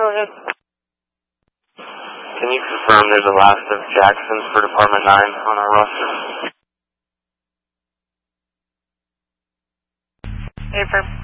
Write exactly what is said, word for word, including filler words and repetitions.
ahead. Can you confirm there's a last of Jacksons for Department nine on our roster? Affirm.